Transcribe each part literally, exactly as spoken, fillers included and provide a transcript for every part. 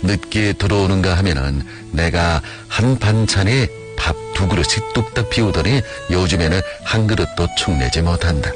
늦게 들어오는가 하면은 내가 한 반찬에 밥 두 그릇씩 뚝딱 비우더니 요즘에는 한 그릇도 축내지 못한다.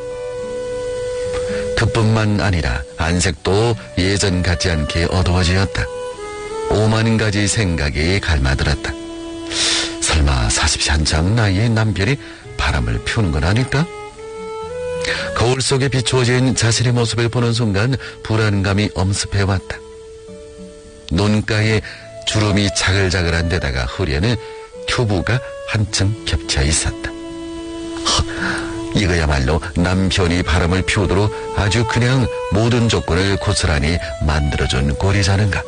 그뿐만 아니라 안색도 예전 같지 않게 어두워지었다. 오만 가지 생각이 갈마들었다. 설마 사십이 한창 나이의 남편이 바람을 피우는 건 아닐까? 거울 속에 비추어진 자신의 모습을 보는 순간 불안감이 엄습해왔다. 눈가에 주름이 자글자글한 데다가 허리에는 튜브가 한층 겹쳐 있었다. 허, 이거야말로 남편이 바람을 피우도록 아주 그냥 모든 조건을 고스란히 만들어준 꼴이자는가.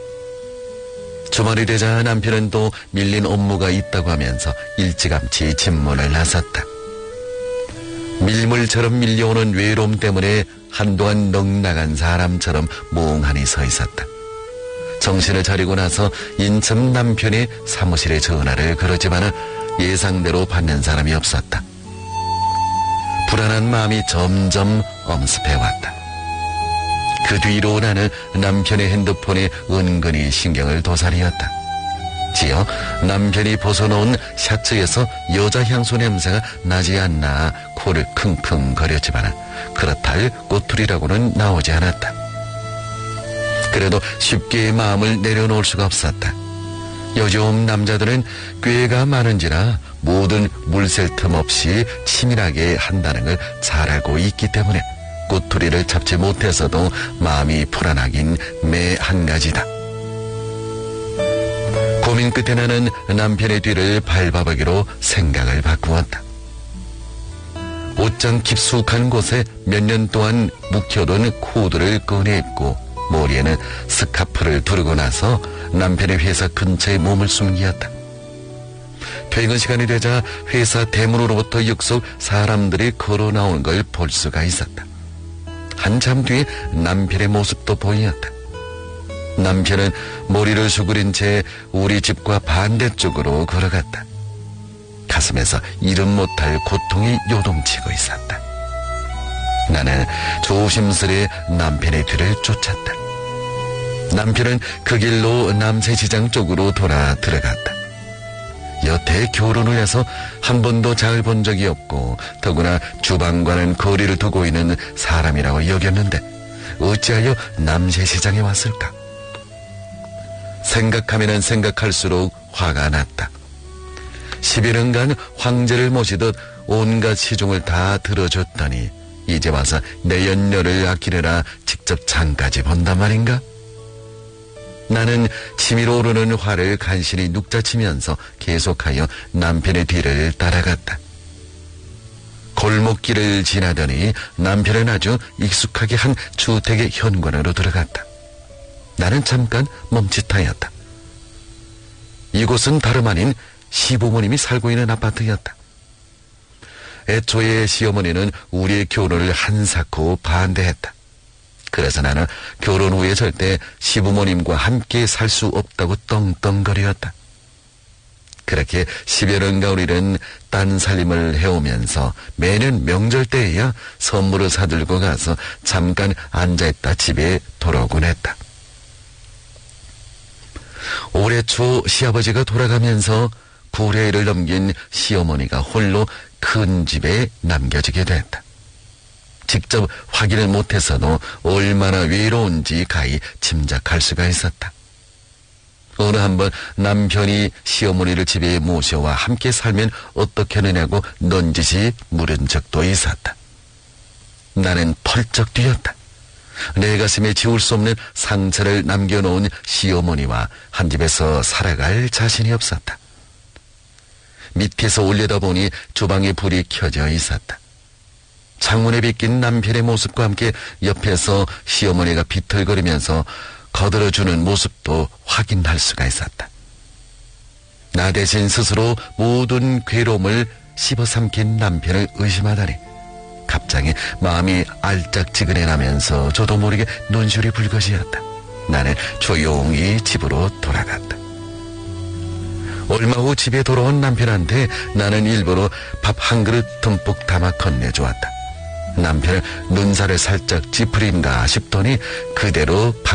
주말이 되자 남편은 또 밀린 업무가 있다고 하면서 일찌감치 집문을 나섰다. 밀물처럼 밀려오는 외로움 때문에 한동안 넉나간 사람처럼 멍하니 서 있었다. 정신을 차리고 나서 인천 남편의 사무실에 전화를 걸었지만 예상대로 받는 사람이 없었다. 불안한 마음이 점점 엄습해왔다. 그 뒤로 나는 남편의 핸드폰에 은근히 신경을 도사리었다. 지어 남편이 벗어놓은 샤츠에서 여자 향수 냄새가 나지 않나 코를 킁킁거렸지만 그렇다 할 꼬투리라고는 나오지 않았다. 그래도 쉽게 마음을 내려놓을 수가 없었다. 요즘 남자들은 꾀가 많은지라 모든 물샐 틈 없이 치밀하게 한다는 걸 잘 알고 있기 때문에 꼬투리를 잡지 못해서도 마음이 불안하긴 매 한 가지다. 고민 끝에 나는 남편의 뒤를 밟아보기로 생각을 바꾸었다. 옷장 깊숙한 곳에 몇 년 동안 묵혀둔 코드를 꺼내 입고 머리에는 스카프를 두르고 나서 남편의 회사 근처에 몸을 숨기었다. 퇴근 시간이 되자 회사 대문으로부터 육속 사람들이 걸어 나오는 걸 볼 수가 있었다. 한참 뒤에 남편의 모습도 보였다. 남편은 머리를 수그린 채 우리 집과 반대쪽으로 걸어갔다. 가슴에서 이름 못할 고통이 요동치고 있었다. 나는 조심스레 남편의 뒤를 쫓았다. 남편은 그 길로 남세시장 쪽으로 돌아 들어갔다. 여태 결혼을 해서 한 번도 장을 본 적이 없고 더구나 주방과는 거리를 두고 있는 사람이라고 여겼는데 어찌하여 남세시장에 왔을까? 생각하면 생각할수록 화가 났다. 십여 년간 황제를 모시듯 온갖 시중을 다 들어줬더니 이제 와서 내 연녀를 아끼느라 직접 장까지 본단 말인가? 나는 치밀어 오르는 화를 간신히 눅자치면서 계속하여 남편의 뒤를 따라갔다. 골목길을 지나더니 남편은 아주 익숙하게 한 주택의 현관으로 들어갔다. 나는 잠깐 멈칫하였다. 이곳은 다름 아닌 시부모님이 살고 있는 아파트였다. 애초에 시어머니는 우리의 결혼을 한사코 반대했다. 그래서 나는 결혼 후에 절대 시부모님과 함께 살 수 없다고 떵떵거렸다. 그렇게 십여 년간 우리는 딴 살림을 해오면서 매년 명절 때에야 선물을 사들고 가서 잠깐 앉아있다 집에 돌아오곤 했다. 올해 초 시아버지가 돌아가면서 구례를 넘긴 시어머니가 홀로 큰 집에 남겨지게 됐다. 직접 확인을 못해서도 얼마나 외로운지 가히 짐작할 수가 있었다. 어느 한번 남편이 시어머니를 집에 모셔와 함께 살면 어떻겠느냐고 넌지시 물은 적도 있었다. 나는 펄쩍 뛰었다. 내 가슴에 지울 수 없는 상처를 남겨놓은 시어머니와 한 집에서 살아갈 자신이 없었다. 밑에서 올려다보니 주방에 불이 켜져 있었다. 창문에 비낀 남편의 모습과 함께 옆에서 시어머니가 비틀거리면서 거들어주는 모습도 확인할 수가 있었다. 나 대신 스스로 모든 괴로움을 씹어삼킨 남편을 의심하다니 갑자기 마음이 알짝지근해 나면서 저도 모르게 눈시울이 붉어지었다. 나는 조용히 집으로 돌아갔다. 얼마 후 집에 돌아온 남편한테 나는 일부러 밥 한 그릇 듬뿍 담아 건네주었다. 남편은 눈살을 살짝 찌푸린가 싶더니 그대로 밥